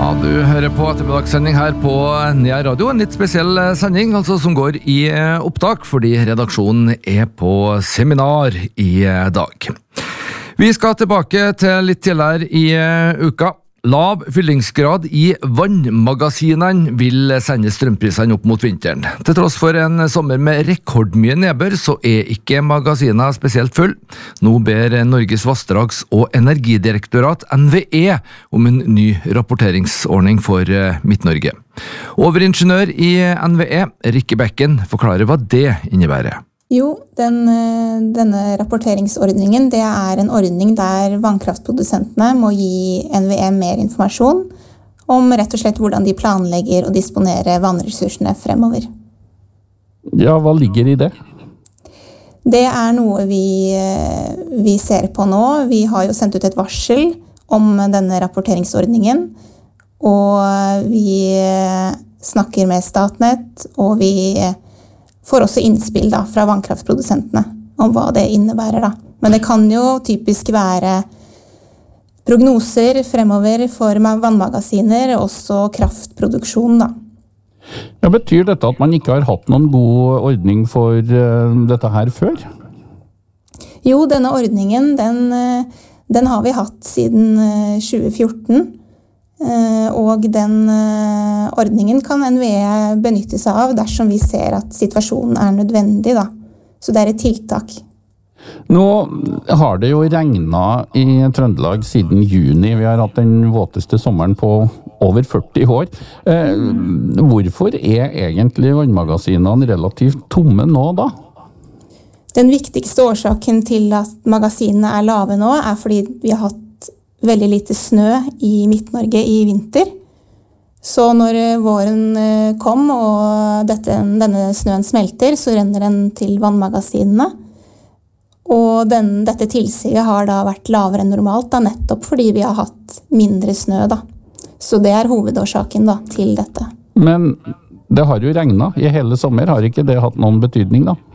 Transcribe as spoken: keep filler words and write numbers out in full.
Ja, du hører på ettermiddagssending her på Nea Radio, en litt spesiell sending, altså som går i opptak, fordi redaksjonen er på seminar i dag. Vi skal tilbake til litt tidligere i uka. Lav fyllingsgrad i vannmagasinene vil sende strømprisene opp mot vinteren. Til tross for en sommer med rekordmye nedbør, så er ikke magasinene spesielt full. Nå ber Norges Vassdrags- og Energidirektorat N V E om en ny rapporteringsordning for Midt-Norge. Overingeniør i N V E, Rikke Bekken, forklarer hva det innebærer. Jo, den, denne rapporteringsordningen det er en ordning der vannkraftprodusentene må gi N V E mer informasjon om rett og slett hvordan de planlegger å disponere vannressursene fremover. Ja, hva ligger i det? Det er noe vi, vi ser på nå. Vi har jo sendt ut et varsel om denne rapporteringsordningen, og vi snakker med Statnett, og vi får også innspill da, fra vannkraftprodusentene om hva det innebærer. Da. Men det kan jo typisk være prognoser fremover for vannmagasiner, også kraftproduksjon. Da. Ja, betyr dette at man ikke har hatt noen god ordning for uh, dette her før? Jo, denne ordningen den, den har vi hatt siden tjue fjorten. Og den ordningen kan N V E benytte seg av dersom vi ser at situasjonen er nødvendig. Da. Så det er et tiltak. Nå har det jo regnet i Trøndelag siden juni. Vi har hatt den våteste sommeren på over førti år. Eh, hvorfor er egentlig vannmagasinene relativt tomme nå da? Den viktigste årsaken til at magasinene er lave nå er fordi vi har hatt veldig lite snø i Midt-Norge i vinter. Så når våren kom og dette, denne snøen smelter, så renner den til vannmagasinene. Og den, dette tilsiget har da vært lavere enn normalt, da, nettopp fordi vi har hatt mindre snø. Da. Så det er hovedårsaken da, til dette. Men det har jo regnet i hele sommer. Har ikke det hatt noen betydning da?